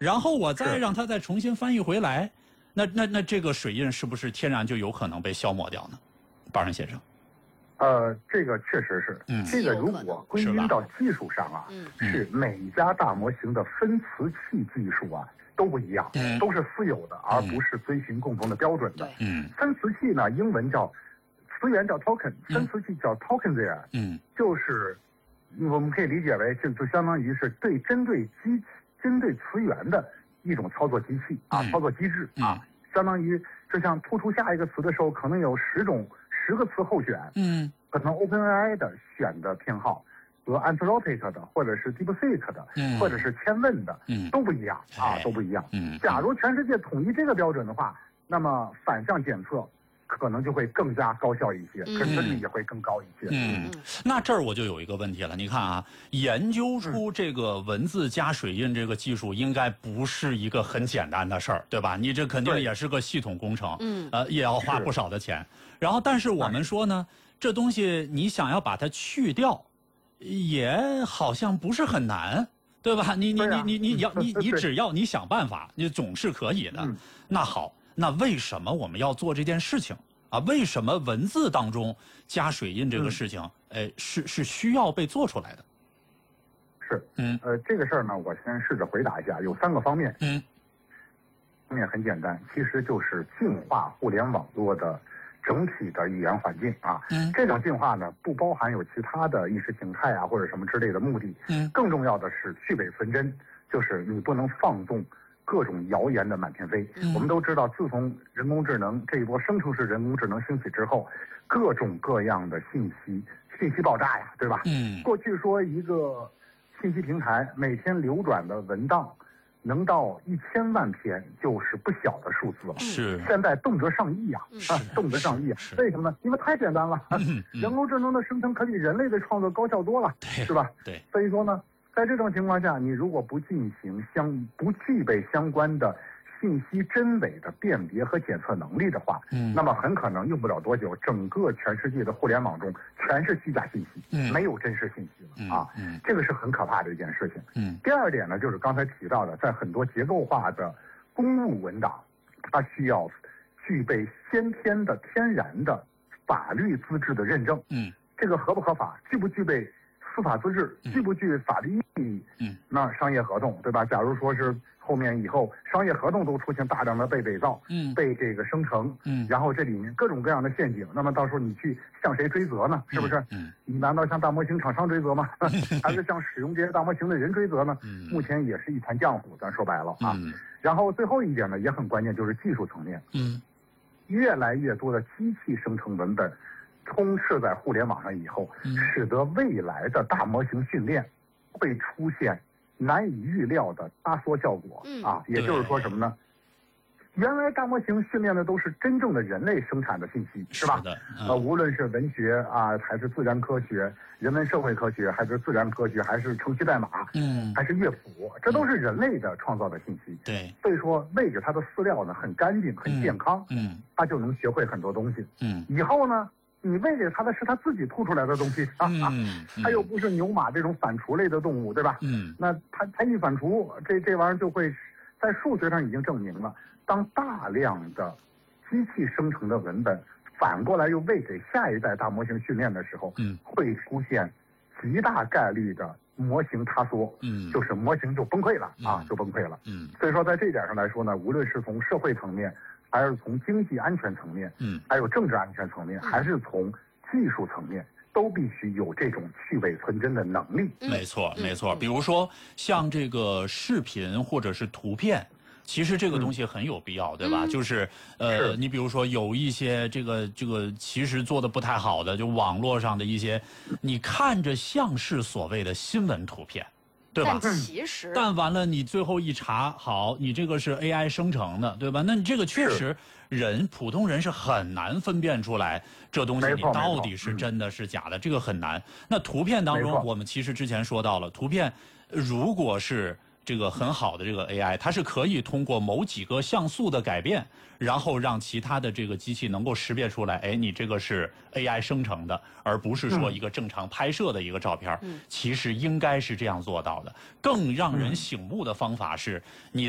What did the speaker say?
然后我再让它再重新翻译回来，那这个水印是不是天然就有可能被消磨掉呢？巴仁先生。 这个确实是，这个如果归因到技术上啊，是每家大模型的分磁器技术啊都不一样，都是私有的，而不是遵循共同的标准的。分磁器呢，英文叫词源叫 token， 分磁器叫 token there，就是我们可以理解为就相当于是针对词源的一种操作机器啊，操作机制啊，相当于就像突出下一个词的时候，可能有10个词候选，可能 OpenAI 的选的偏好和 Anthropic 的，或者是 DeepSeek 的，或者是千问的，都不一样啊，都不一样。假如全世界统一这个标准的话，那么反向检测可能就会更加高效一些，准确率也会更高一些。 那这儿我就有一个问题了，你看啊，研究出这个文字加水印这个技术，应该不是一个很简单的事儿，对吧？你这肯定也是个系统工程，也要花不少的钱。然后，但是我们说呢，这东西你想要把它去掉，也好像不是很难，对吧？你只要你想办法，你总是可以的。那好。那为什么我们要做这件事情啊？为什么文字当中加水印这个事情，是需要被做出来的？ 是，这个事儿呢，我先试着回答一下，有3个方面。方面很简单，其实就是净化互联网络的整体的语言环境啊。这种净化呢，不包含有其他的意识形态啊或者什么之类的目的。更重要的是去伪存真，就是你不能放纵各种谣言的满天飞。我们都知道，自从人工智能这一波生成式人工智能兴起之后，各种各样的信息爆炸呀，对吧？过去说一个信息平台每天流转的文档能到1000万篇，就是不小的数字了。现在动辄上亿啊，动辄上亿。为什么呢？因为太简单了，人工智能的生成可比人类的创作高效多了，是吧？ 对。 所以说呢，在这种情况下，你如果不具备相关的信息真伪的辨别和检测能力的话，那么很可能用不了多久，整个全世界的互联网中全是虚假信息，没有真实信息了啊。这个是很可怕的一件事情。第二点呢，就是刚才提到的，在很多结构化的公务文档，它需要具备先天的天然的法律资质的认证。这个合不合法，具不具备司法资质，具不具法律意义？那商业合同，对吧？假如说是后面以后商业合同都出现大量的被伪造，被这个生成，然后这里面各种各样的陷阱，那么到时候你去向谁追责呢？是不是？你难道向大模型厂商追责吗？还是向使用这些大模型的人追责呢？目前也是一团浆糊，咱说白了啊。然后最后一点呢，也很关键，就是技术层面。越来越多的机器生成文本充斥在互联网上以后，使得未来的大模型训练会出现难以预料的压缩效果啊。也就是说什么呢？原来大模型训练的都是真正的人类生产的信息，是吧？无论是文学啊，还是自然科学、人文社会科学，还是自然科学，还是程序代码，还是乐谱，这都是人类的创造的信息。 对， 所以说喂给它的饲料呢很干净、很健康，它就能学会很多东西。以后呢，你喂给它的是它自己吐出来的东西，它又不是牛马这种反刍类的动物，对吧？那它一反刍，这玩意儿就会在数学上已经证明了。当大量的机器生成的文本反过来又喂给下一代大模型训练的时候，会出现极大概率的模型塌缩，就是模型就崩溃了啊，就崩溃了。所以说在这一点上来说呢，无论是从社会层面，还是从经济安全层面，还有政治安全层面，还是从技术层面，都必须有这种去伪存真的能力。 没错，没错。比如说像这个视频或者是图片。其实这个东西很有必要，对吧？就是你比如说有一些这个其实做的不太好的，就网络上的一些，你看着像是所谓的新闻图片，对吧？但完了你最后一查，好，你这个是 AI 生成的，对吧？那你这个确实普通人是很难分辨出来这东西你到底是真的是假的，这个很难。那图片当中，我们其实之前说到了，图片如果是这个很好的这个 AI， 它是可以通过某几个像素的改变，然后让其他的这个机器能够识别出来，哎，你这个是 AI 生成的，而不是说一个正常拍摄的一个照片。其实应该是这样做到的。更让人醒目的方法是，你